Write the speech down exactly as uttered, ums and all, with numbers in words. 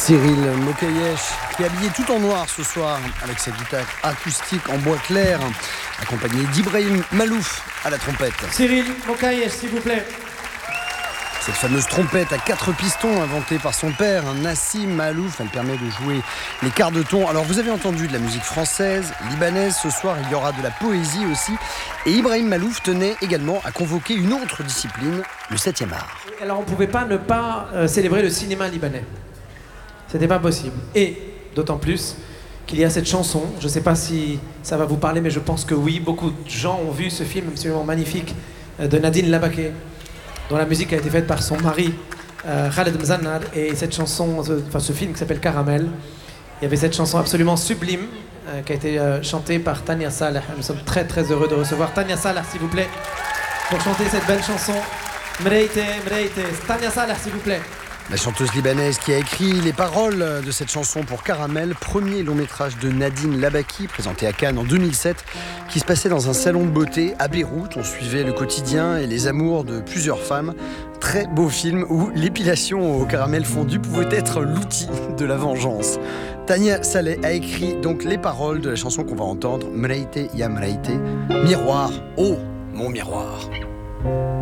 Cyril Mokayesh, qui est habillé tout en noir ce soir avec sa guitare acoustique en bois clair, accompagné d'Ibrahim Malouf à la trompette. Cyril Mokayesh, s'il vous plaît. Cette fameuse trompette à quatre pistons inventée par son père, Nassim Malouf, elle permet de jouer les quarts de ton. Alors vous avez entendu de la musique française, libanaise, ce soir il y aura de la poésie aussi. Et Ibrahim Malouf tenait également à convoquer une autre discipline, le septième art. Alors on ne pouvait pas ne pas euh, célébrer le cinéma libanais. C'était pas possible. Et d'autant plus qu'il y a cette chanson, je ne sais pas si ça va vous parler, mais je pense que oui, beaucoup de gens ont vu ce film absolument magnifique euh, de Nadine Labake, dont la musique a été faite par son mari, euh, Khaled Mzannad, et cette chanson, ce, enfin ce film qui s'appelle Caramel, il y avait cette chanson absolument sublime euh, qui a été euh, chantée par Tania Saleh. Nous sommes très très heureux de recevoir Tania Saleh, s'il vous plaît, pour chanter cette belle chanson. Mreite, Mreite, Tania Saleh, s'il vous plaît. La chanteuse libanaise qui a écrit les paroles de cette chanson pour Caramel, premier long métrage de Nadine Labaki, présenté à Cannes en deux mille sept, qui se passait dans un salon de beauté à Beyrouth. On suivait le quotidien et les amours de plusieurs femmes. Très beau film où l'épilation au caramel fondu pouvait être l'outil de la vengeance. Tania Saleh a écrit donc les paroles de la chanson qu'on va entendre, Mreite ya Mreite, miroir, oh mon miroir.